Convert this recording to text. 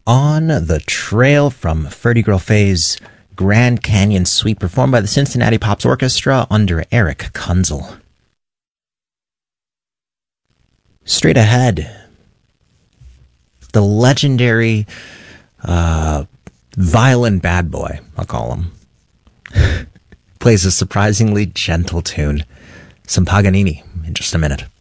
On the Trail from Ferdy Girl Faye's Grand Canyon Suite, performed by the Cincinnati Pops Orchestra under Eric Kunzel. Straight ahead, the legendary violin bad boy, I'll call him, plays a surprisingly gentle tune. Some Paganini in just a minute.